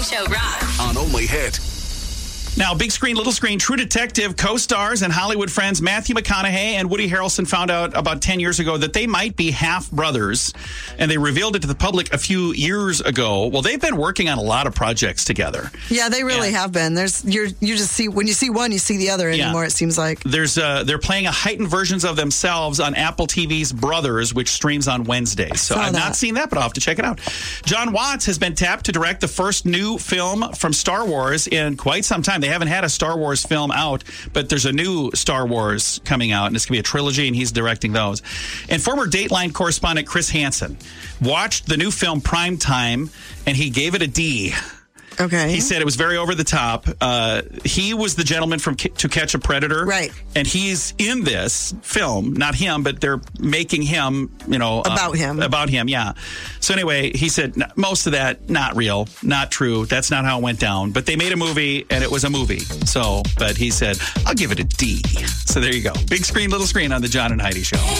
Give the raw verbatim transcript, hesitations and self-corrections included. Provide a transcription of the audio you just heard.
Morning Show rocks. On Only Hit. Now, big screen, little screen, True Detective co-stars and Hollywood friends Matthew McConaughey and Woody Harrelson found out about ten years ago that they might be half brothers, and they revealed it to the public a few years ago. Well, they've been working on a lot of projects together. Yeah, they really and have been. There's you're you just see when you see one, you see the other anymore. Yeah. It seems like There's uh, they're playing a heightened versions of themselves on Apple T V's Brothers, which streams on Wednesday. So Saw I've that. not seen that, but I'll have to check it out. John Watts has been tapped to direct the first new film from Star Wars in quite some time. They haven't had a Star Wars film out, but there's a new Star Wars coming out, and it's going to be a trilogy, and he's directing those. And former Dateline correspondent Chris Hansen watched the new film Prime Time, and he gave it a D. okay. He said it was very over the top. Uh, he was the gentleman from K- To Catch a Predator. Right. And he's in this film. Not him, but they're making him, you know. About uh, him. About him, yeah. So anyway, he said "N- most of that, not real, not true. That's not how it went down. But they made a movie, and it was a movie. So, but he said, I'll give it a D. So there you go. Big screen, little screen on the John and Heidi Show.